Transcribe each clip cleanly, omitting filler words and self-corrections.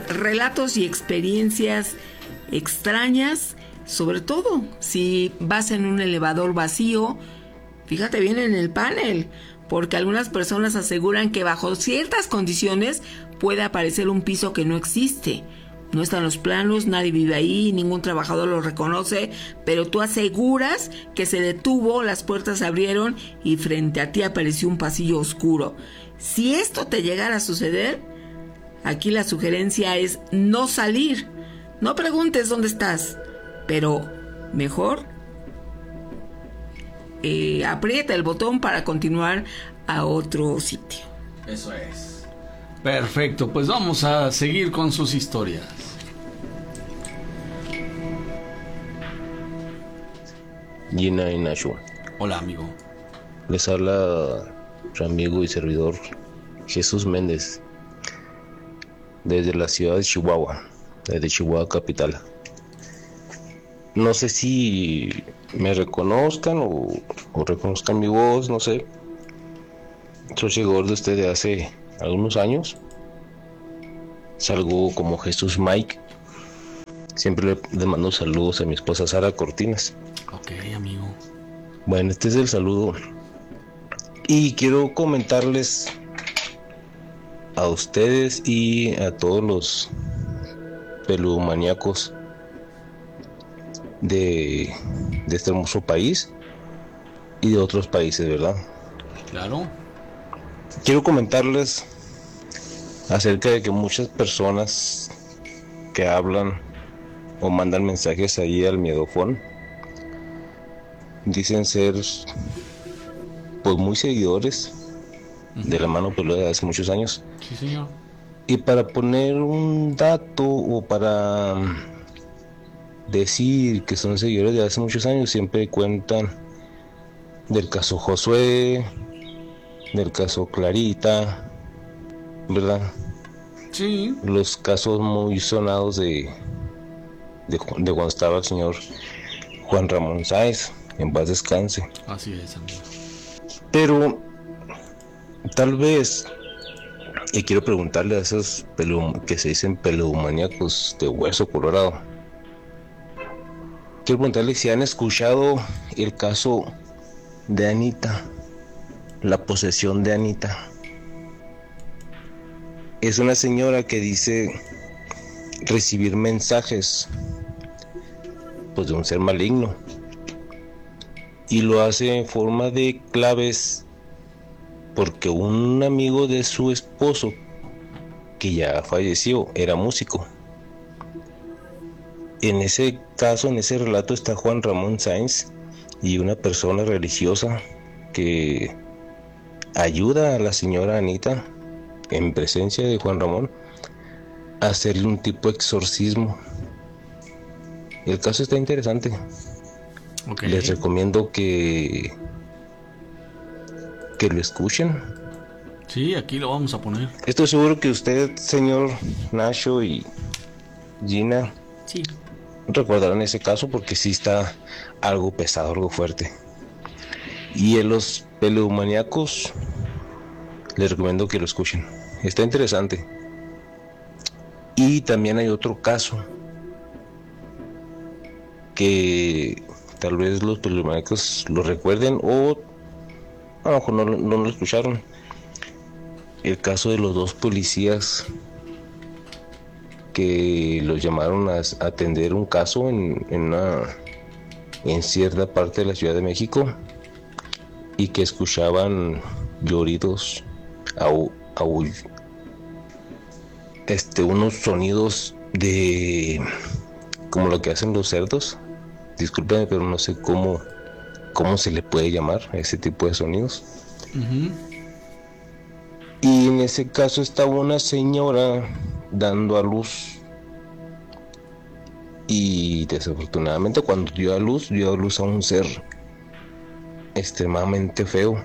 relatos y experiencias extrañas, sobre todo si vas en un elevador vacío. Fíjate bien en el panel, porque algunas personas aseguran que bajo ciertas condiciones puede aparecer un piso que no existe. No están los planos, nadie vive ahí, ningún trabajador lo reconoce, pero tú aseguras que se detuvo, las puertas se abrieron y frente a ti apareció un pasillo oscuro. Si esto te llegara a suceder, aquí la sugerencia es no salir. No preguntes dónde estás, pero mejor aprieta el botón para continuar a otro sitio. Eso es. Perfecto, pues vamos a seguir con sus historias. Gina y Nacho. Hola, amigo. Les habla su amigo y servidor Jesús Méndez, desde la ciudad de Chihuahua, desde Chihuahua capital. No sé si me reconozcan o reconozcan mi voz, no sé. Soy seguidor de ustedes de hace algunos años. Salgo como Jesús Mike. Siempre le mando saludos a mi esposa Sara Cortinas. Ok, amigo. Bueno, este es el saludo. Y quiero comentarles a ustedes y a todos los peludomaníacos de este hermoso país y de otros países, ¿verdad? Claro. Quiero comentarles acerca de que muchas personas que hablan o mandan mensajes ahí al miedofón dicen ser pues muy seguidores de la mano peluda de hace muchos años. Sí, señor. Y para poner un dato o para decir que son seguidores de hace muchos años, siempre cuentan del caso Josué, del caso Clarita, ¿verdad? Sí. Los casos muy sonados de cuando estaba el señor Juan Ramón Sáenz, en paz descanse. Así es, amigo. Pero tal vez, y quiero preguntarle a esos que se dicen peludomaníacos de hueso colorado, quiero preguntarle si han escuchado el caso de Anita, la posesión de Anita. Es una señora que dice recibir mensajes pues de un ser maligno, y lo hace en forma de claves porque un amigo de su esposo, que ya falleció, era músico. En ese caso, en ese relato, está Juan Ramón Sáenz y una persona religiosa que ayuda a la señora Anita, en presencia de Juan Ramón, a hacerle un tipo de exorcismo. El caso está interesante. Okay. Les recomiendo que lo escuchen. Sí, aquí lo vamos a poner. Estoy seguro que usted, señor Nacho y Gina, Sí, recordarán ese caso porque sí está algo pesado, algo fuerte. Y en los peludomaníacos les recomiendo que lo escuchen. Está interesante. Y también hay otro caso que tal vez los peludomaníacos lo recuerden o a lo mejor no lo escucharon. El caso de los dos policías que los llamaron a atender un caso en cierta parte de la Ciudad de México, y que escuchaban lloridos, unos sonidos de como lo que hacen los cerdos. Discúlpenme, pero no sé cómo se le puede llamar a ese tipo de sonidos. Uh-huh. Y en ese caso estaba una señora dando a luz, y desafortunadamente cuando dio a luz a un ser extremadamente feo.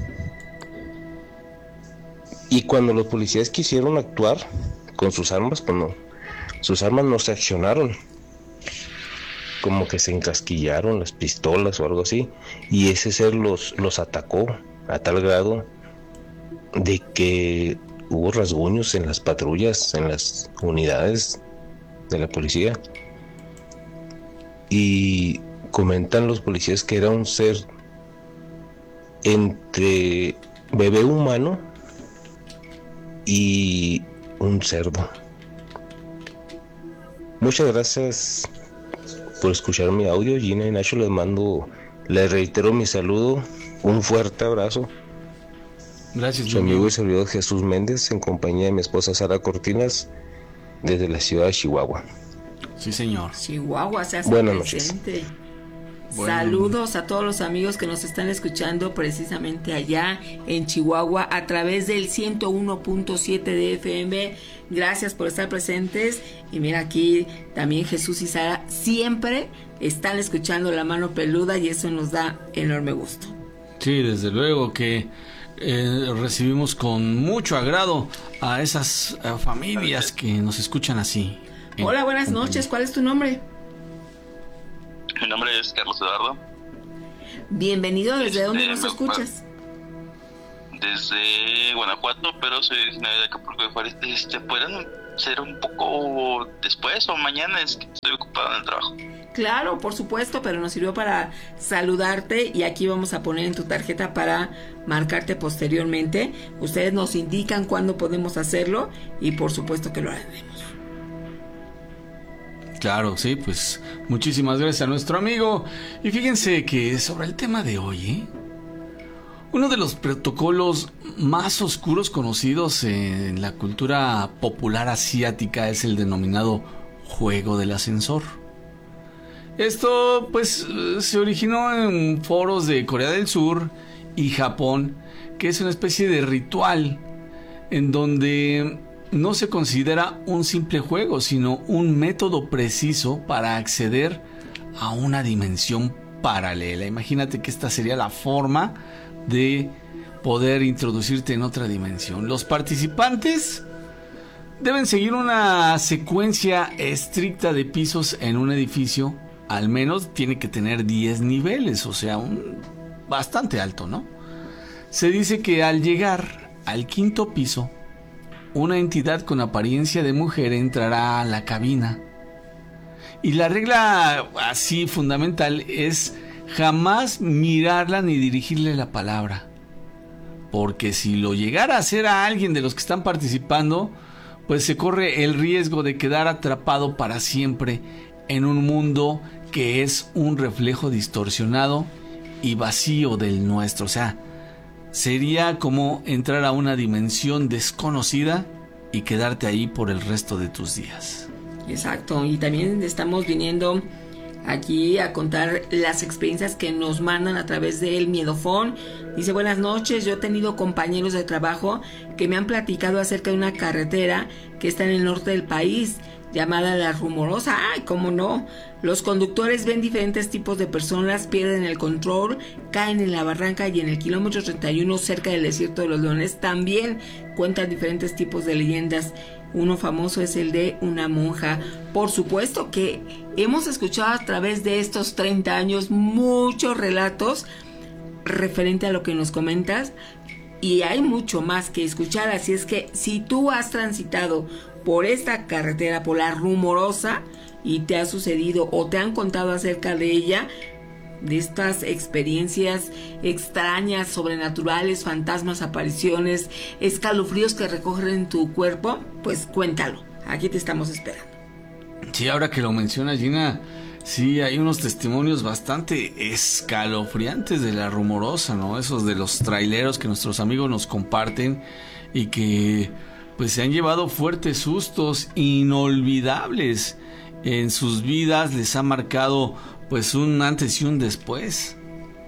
Y cuando los policías quisieron actuar con sus armas, pues no, sus armas no se accionaron, como que se encasquillaron las pistolas o algo así, y ese ser los atacó a tal grado de que hubo rasguños en las patrullas, en las unidades de la policía, y comentan los policías que era un ser entre bebé humano y un cerdo. Muchas gracias por escuchar mi audio. Gina y Nacho, les reitero mi saludo, un fuerte abrazo. Gracias, su amigo y servidor Jesús Méndez, en compañía de mi esposa Sara Cortinas, desde la ciudad de Chihuahua. Sí, señor. Chihuahua se hace Buenas presente. Noches. Saludos a todos los amigos que nos están escuchando precisamente allá en Chihuahua a través del 101.7 de FM. Gracias por estar presentes. Y mira, aquí también Jesús y Sara siempre están escuchando La Mano Peluda y eso nos da enorme gusto. Sí, desde luego que recibimos con mucho agrado a esas familias que nos escuchan así. Hola, buenas noches. ¿Cuál es tu nombre? Mi nombre es Carlos Eduardo. Bienvenido. ¿Desde dónde nos escuchas? Desde Guanajuato, pero soy originario de Acapulco de Juárez. ¿Pueden ser un poco después o mañana? Es que estoy ocupado en el trabajo. Claro, por supuesto, pero nos sirvió para saludarte y aquí vamos a poner en tu tarjeta para marcarte posteriormente. Ustedes nos indican cuándo podemos hacerlo y por supuesto que lo haremos. Claro, sí, pues muchísimas gracias a nuestro amigo. Y fíjense que sobre el tema de hoy, uno de los protocolos más oscuros conocidos en la cultura popular asiática es el denominado juego del ascensor. Esto pues se originó en foros de Corea del Sur y Japón, que es una especie de ritual en donde no se considera un simple juego, sino un método preciso para acceder a una dimensión paralela. Imagínate que esta sería la forma de poder introducirte en otra dimensión. Los participantes deben seguir una secuencia estricta de pisos en un edificio. Al menos tiene que tener 10 niveles, o sea, bastante alto, ¿no? Se dice que al llegar al quinto piso, una entidad con apariencia de mujer entrará a la cabina. Y la regla así fundamental es jamás mirarla ni dirigirle la palabra. Porque si lo llegara a hacer a alguien de los que están participando, pues se corre el riesgo de quedar atrapado para siempre en un mundo que es un reflejo distorsionado y vacío del nuestro. O sea, sería como entrar a una dimensión desconocida y quedarte ahí por el resto de tus días. Exacto, y también estamos viniendo aquí a contar las experiencias que nos mandan a través del Miedofón. Dice: buenas noches, yo he tenido compañeros de trabajo que me han platicado acerca de una carretera que está en el norte del país llamada La Rumorosa. ¡Ay, cómo no! Los conductores ven diferentes tipos de personas, pierden el control, caen en la barranca, y en el kilómetro 31 cerca del desierto de los Leones también cuentan diferentes tipos de leyendas. Uno famoso es el de una monja. Por supuesto que hemos escuchado a través de estos 30 años muchos relatos referente a lo que nos comentas, y hay mucho más que escuchar. Así es que si tú has transitado por esta carretera, por La Rumorosa, y te ha sucedido o te han contado acerca de ella, de estas experiencias extrañas, sobrenaturales, fantasmas, apariciones, escalofríos que recorren tu cuerpo, pues cuéntalo, aquí te estamos esperando. Sí, ahora que lo menciona Gina, sí, hay unos testimonios bastante escalofriantes de La Rumorosa, ¿no? Esos de los traileros que nuestros amigos nos comparten y que pues se han llevado fuertes sustos inolvidables en sus vidas. Les ha marcado pues un antes y un después.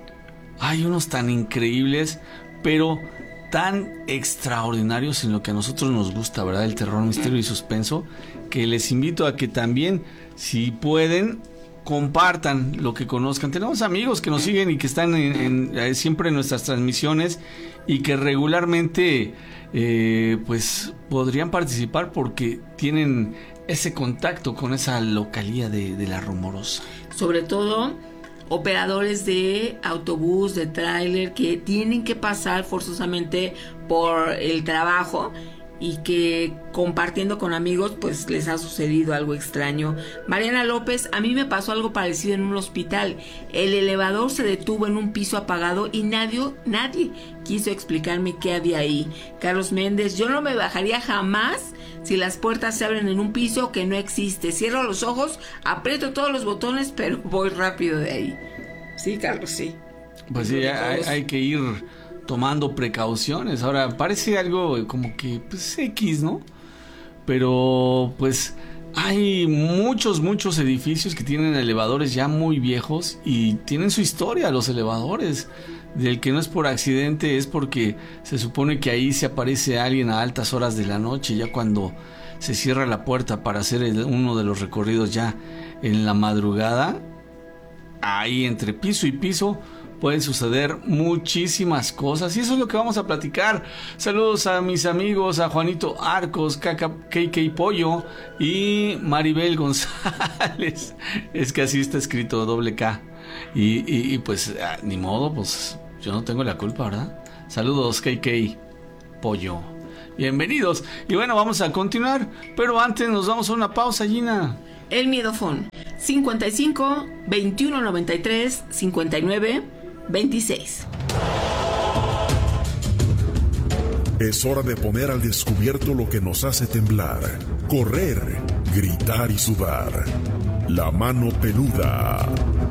Hay unos tan increíbles, pero tan extraordinarios en lo que a nosotros nos gusta, ¿verdad? El terror, misterio y suspenso, que les invito a que también, si pueden, compartan lo que conozcan. Tenemos amigos que nos siguen y que están siempre en nuestras transmisiones y que regularmente pues podrían participar porque tienen ese contacto con esa localía de La Rumorosa. Sobre todo operadores de autobús, de tráiler, que tienen que pasar forzosamente por el trabajo y que compartiendo con amigos pues les ha sucedido algo extraño. Mariana López, a mí me pasó algo parecido en un hospital. El elevador se detuvo en un piso apagado y nadie quiso explicarme qué había ahí. Carlos Méndez, yo no me bajaría jamás si las puertas se abren en un piso que no existe. Cierro los ojos, aprieto todos los botones, pero voy rápido de ahí. Sí, Carlos, sí. Pues sí, hay que ir tomando precauciones. Ahora, parece algo como que, pues, X, ¿no? Pero, pues, hay muchos edificios que tienen elevadores ya muy viejos y tienen su historia, los elevadores. Del que no es por accidente, es porque se supone que ahí se aparece alguien a altas horas de la noche, ya cuando se cierra la puerta para hacer uno de los recorridos ya en la madrugada. Ahí entre piso y piso pueden suceder muchísimas cosas y eso es lo que vamos a platicar. Saludos a mis amigos, a Juanito Arcos, KK Pollo y Maribel González. Es que así está escrito, doble K. Y pues ni modo, pues yo no tengo la culpa, ¿verdad? Saludos, KK Pollo. Bienvenidos. Y bueno, vamos a continuar, pero antes nos vamos a una pausa, Gina. El Miedofón 55 21 93 59 26. Es hora de poner al descubierto lo que nos hace temblar, correr, gritar y sudar. La mano peluda.